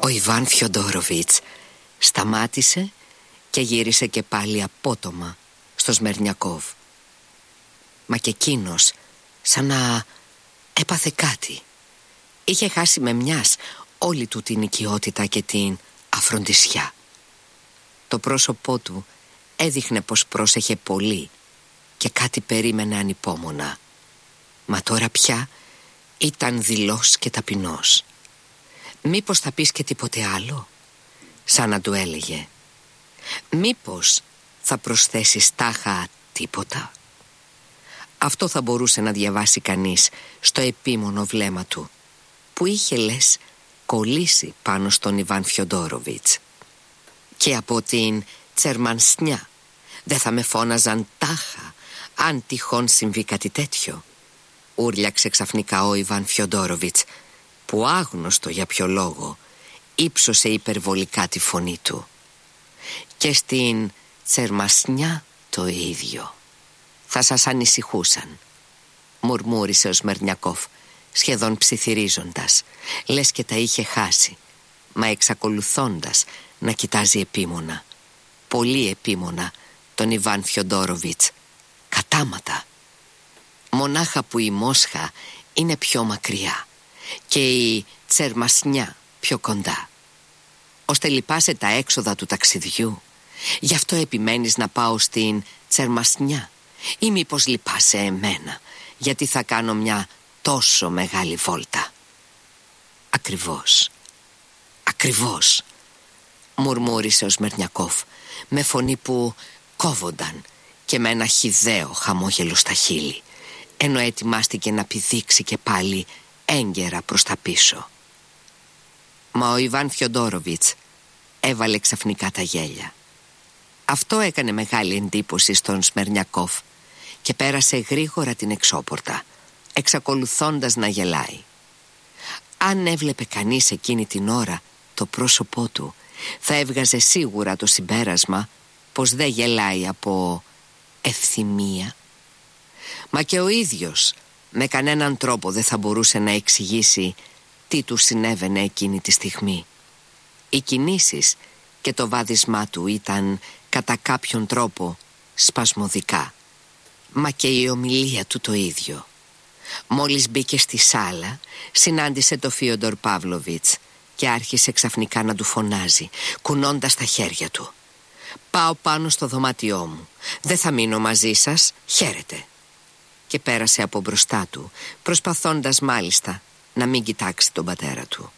Ο Ιβάν Φιοντόροβιτς σταμάτησε και γύρισε και πάλι απότομα στο Σμερνιακόβ. Μα και εκείνος σαν να έπαθε κάτι. Είχε χάσει με μιας όλη του την οικειότητα και την αφροντισιά. Το πρόσωπό του έδειχνε πως πρόσεχε πολύ και κάτι περίμενε ανυπόμονα. Μα τώρα πια ήταν δειλός και ταπεινός. «Μήπως θα πεις και τίποτε άλλο?» σαν να του έλεγε. «Μήπως θα προσθέσεις τάχα τίποτα?» Αυτό θα μπορούσε να διαβάσει κανείς στο επίμονο βλέμμα του, που είχε λες κολλήσει πάνω στον Ιβάν Φιοντόροβιτς. «Και από την Τσερμανσνιά δεν θα με φώναζαν τάχα αν τυχόν συμβεί κάτι τέτοιο?» ούρλιαξε ξαφνικά ο Ιβάν Φιοντόροβιτς, που άγνωστο για ποιο λόγο ύψωσε υπερβολικά τη φωνή του. «Και στην Τσερμασνιά το ίδιο. Θα σας ανησυχούσαν», μουρμούρισε ο Σμερνιακόφ, σχεδόν ψιθυρίζοντας, λες και τα είχε χάσει, μα εξακολουθώντας να κοιτάζει επίμονα, πολύ επίμονα, τον Ιβάν Φιοντόροβιτς, κατάματα. «Μονάχα που η Μόσχα είναι πιο μακριά και η Τσερμασνιά πιο κοντά. Ώστε λυπάσαι τα έξοδα του ταξιδιού, γι' αυτό επιμένεις να πάω στην Τσερμασνιά, ή μήπως λυπάσαι εμένα, γιατί θα κάνω μια τόσο μεγάλη βόλτα?» «Ακριβώς, ακριβώς», μουρμούρισε ο Σμερνιακόφ με φωνή που κόβονταν και με ένα χυδαίο χαμόγελο στα χείλη, ενώ ετοιμάστηκε να πηδήξει και πάλι έγκαιρα προς τα πίσω. Μα ο Ιβάν Φιοντόροβιτς έβαλε ξαφνικά τα γέλια. Αυτό έκανε μεγάλη εντύπωση στον Σμερνιακόφ και πέρασε γρήγορα την εξώπορτα, εξακολουθώντας να γελάει. Αν έβλεπε κανείς εκείνη την ώρα το πρόσωπό του, θα έβγαζε σίγουρα το συμπέρασμα πως δεν γελάει από ευθυμία. Μα και ο ίδιος με κανέναν τρόπο δεν θα μπορούσε να εξηγήσει τι του συνέβαινε εκείνη τη στιγμή. Οι κινήσεις και το βάδισμά του ήταν κατά κάποιον τρόπο σπασμωδικά, μα και η ομιλία του το ίδιο. Μόλις μπήκε στη σάλα, συνάντησε το Φίοντορ Παύλοβιτς και άρχισε ξαφνικά να του φωνάζει, κουνώντας τα χέρια του. «Πάω πάνω στο δωμάτιό μου. Δεν θα μείνω μαζί σας. Χαίρετε». Και πέρασε από μπροστά του, προσπαθώντας μάλιστα να μην κοιτάξει τον πατέρα του.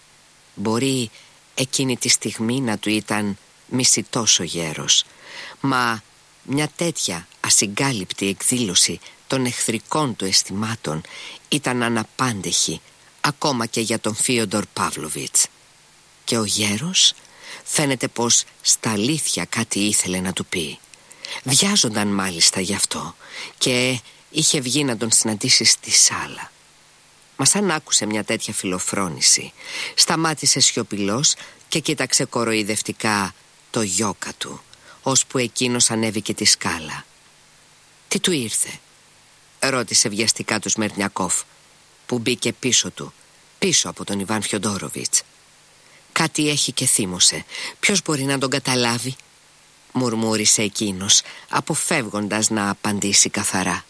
Μπορεί εκείνη τη στιγμή να του ήταν μισητός ο γέρος, μα μια τέτοια ασυγκάλυπτη εκδήλωση των εχθρικών του αισθημάτων ήταν αναπάντεχη ακόμα και για τον Φίοντορ Παύλοβιτς. Και ο γέρος φαίνεται πως στα αλήθεια κάτι ήθελε να του πει. Βιάζονταν μάλιστα γι' αυτό και είχε βγει να τον συναντήσει στη σάλα. Μα σαν άκουσε μια τέτοια φιλοφρόνηση, σταμάτησε σιωπηλός και κοίταξε κοροϊδευτικά το γιόκα του, ώσπου εκείνος ανέβηκε τη σκάλα. «Τι του ήρθε?» ρώτησε βιαστικά του Σμερνιακόφ, που μπήκε πίσω του, πίσω από τον Ιβάν Φιοντόροβιτς. «Κάτι έχει και θύμωσε. Ποιος μπορεί να τον καταλάβει?» μουρμούρισε εκείνος, αποφεύγοντας να απαντήσει καθαρά.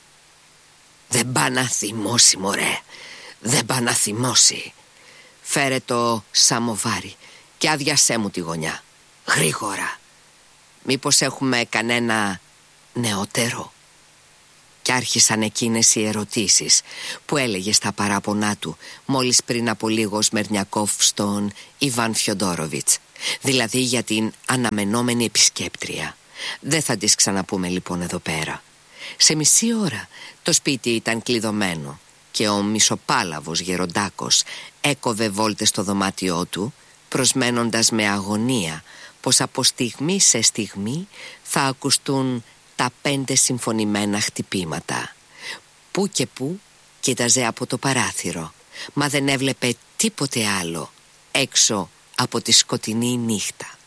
«Δεν πά να θυμώσει, μωρέ, δεν πά να θυμώσει. Φέρε το σαμοβάρι και άδειασέ μου τη γωνιά, γρήγορα. Μήπως έχουμε κανένα νεότερο?» Κι άρχισαν εκείνες οι ερωτήσεις που έλεγε στα παράπονά του μόλις πριν από λίγο ο Σμερνιακόφ στον Ιβάν Φιοντόροβιτς, δηλαδή για την αναμενόμενη επισκέπτρια. Δεν θα τις ξαναπούμε λοιπόν εδώ πέρα. Σε μισή ώρα το σπίτι ήταν κλειδωμένο και ο μισοπάλαβος γεροντάκος έκοβε βόλτες στο δωμάτιό του, προσμένοντας με αγωνία πως από στιγμή σε στιγμή θα ακουστούν τα 5 συμφωνημένα χτυπήματα. Πού και πού κοίταζε από το παράθυρο, μα δεν έβλεπε τίποτε άλλο έξω από τη σκοτεινή νύχτα.